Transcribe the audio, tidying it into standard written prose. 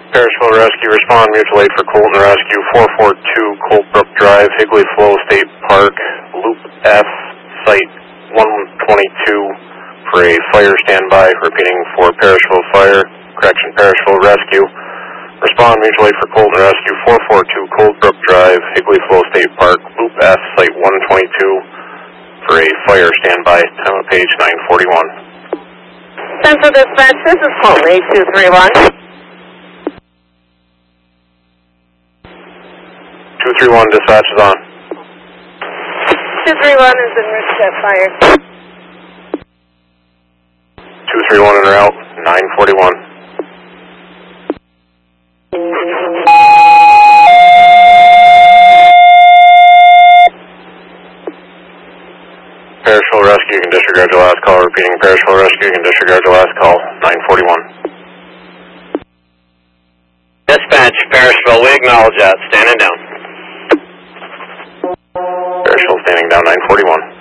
Perishville Rescue, respond mutual aid for Colton Rescue, 442 Colt Brook Drive, Higley Flow State Park, Loop F, Site 122 for a fire standby. Repeating for Perishville Fire, Perishville Rescue. Respond mutual aid for Colton Rescue, 442 Colt Brook Drive, Higley Flow State Park, Loop F, Site 122 for a fire standby. Time of page 941. Central Dispatch, this is Holtley 231. 231, dispatch is on. 231 is in Richchet Fire. 231 en route, 941. Perishville Rescue, you can disregard your last call. Repeating, Perishville Rescue, you can disregard your last call, 941. Dispatch, Perishville, we acknowledge that. Standing down. Perishville standing down, 941.